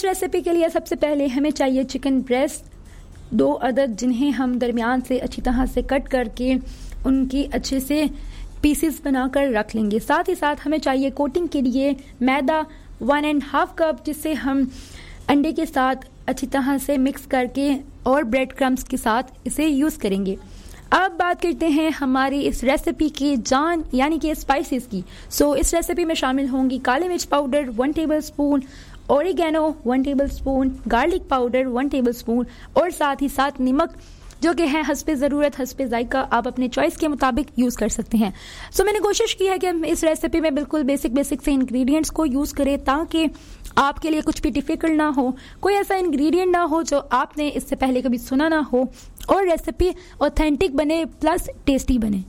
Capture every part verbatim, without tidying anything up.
इस रेसिपी के लिए सबसे पहले हमें चाहिए चिकन ब्रेस्ट, दो अदद, जिन्हें हम दरमियान से अच्छी तरह से कट करके उनकी अच्छे से पीसेस बनाकर रख लेंगे। साथ ही साथ हमें चाहिए कोटिंग के लिए मैदा वन एंड हाफ कप, जिससे हम अंडे के साथ अच्छी तरह से मिक्स करके और ब्रेड क्रम्स के साथ इसे यूज़ करेंगे। अब बात करते हैं हमारी इस रेसिपी की जान यानी कि स्पाइसेस की। सो इस रेसिपी में शामिल होंगी काली मिर्च powder one table spoon, oregano one table spoon, garlic powder one table spoon और साथ ही साथ नमक, जो कि है हस्बे ज़रूरत, हस्बे जायका, आप अपने चॉइस के मुताबिक यूज़ कर सकते हैं। सो so, मैंने कोशिश की है कि हम इस रेसिपी में बिल्कुल बेसिक बेसिक से इंग्रेडिएंट्स को यूज़ करें ताकि आपके लिए कुछ भी डिफ़िकल्ट ना हो, कोई ऐसा इंग्रेडिएंट ना हो जो आपने इससे पहले कभी सुना ना हो और रेसिपी ऑथेंटिक बने प्लस टेस्टी बने।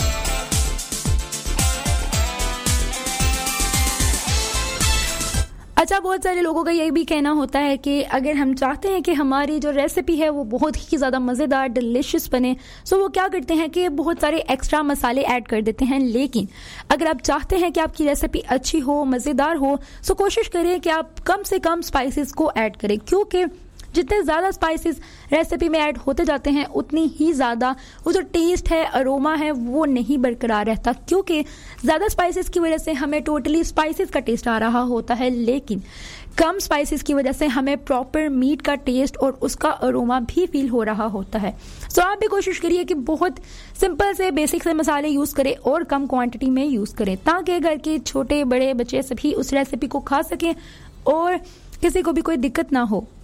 अच्छा, बहुत सारे लोगों का यही भी कहना होता है कि अगर हम चाहते हैं कि हमारी जो रेसिपी है वो बहुत ही ज़्यादा मज़ेदार डिलिशियस बने, सो वो क्या करते हैं कि बहुत सारे एक्स्ट्रा मसाले ऐड कर देते हैं। लेकिन अगर आप चाहते हैं कि आपकी रेसिपी अच्छी हो, मज़ेदार हो, सो कोशिश करें कि आप कम से कम स्पाइसेस को ऐड करें, क्योंकि जितने ज़्यादा स्पाइसेस रेसिपी में ऐड होते जाते हैं उतनी ही ज़्यादा वो जो टेस्ट है, अरोमा है, वो नहीं बरकरार रहता, क्योंकि ज़्यादा स्पाइसेस की वजह से हमें टोटली स्पाइसेस का टेस्ट आ रहा होता है, लेकिन कम स्पाइसेस की वजह से हमें प्रॉपर मीट का टेस्ट और उसका अरोमा भी फील हो रहा होता है। सो आप भी कोशिश करिए कि बहुत सिंपल से बेसिक से मसाले यूज़ करें और कम क्वांटिटी में यूज़ करें, ताकि घर के छोटे बड़े बच्चे सभी उस रेसिपी को खा सकें और किसी को भी कोई दिक्कत ना हो।